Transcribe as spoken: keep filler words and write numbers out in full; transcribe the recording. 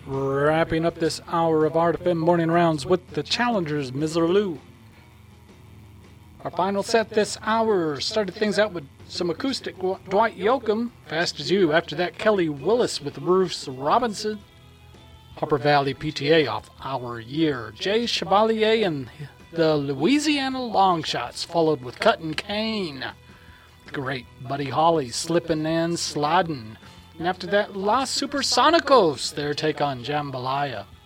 Wrapping up this hour of R F M morning rounds with the Challengers, Miserlou. Our final set this hour started things out with some acoustic Dwight Yoakam, Fast As You. After that, Kelly Willis with Bruce Robinson. Harper Valley P T A off Our Year. Jay Chevalier and the Louisiana Longshots, followed with Cuttin' Kane. Great Buddy Holly, Slippin' and Slidin'. And after that, Los Supersonicos, their take on Jambalaya.